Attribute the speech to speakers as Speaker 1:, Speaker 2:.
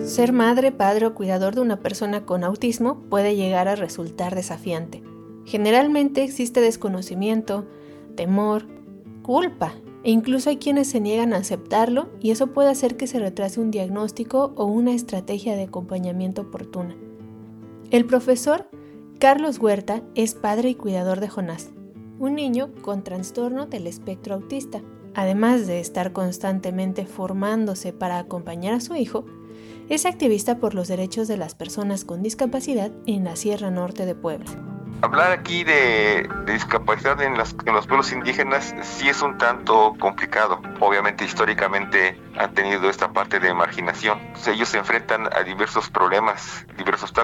Speaker 1: Ser madre, padre o cuidador de una persona con autismo puede llegar a resultar desafiante. Generalmente existe desconocimiento, temor, culpa, e incluso hay quienes se niegan a aceptarlo y eso puede hacer que se retrase un diagnóstico o una estrategia de acompañamiento oportuna. El profesor Carlos Huerta es padre y cuidador de Jonás, un niño con trastorno del espectro autista. Además de estar constantemente formándose para acompañar a su hijo, es activista por los derechos de las personas con discapacidad en la Sierra Norte de Puebla.
Speaker 2: Hablar aquí de discapacidad en los pueblos indígenas sí es un tanto complicado. Obviamente históricamente han tenido esta parte de marginación. Ellos se enfrentan a diversos problemas, diversos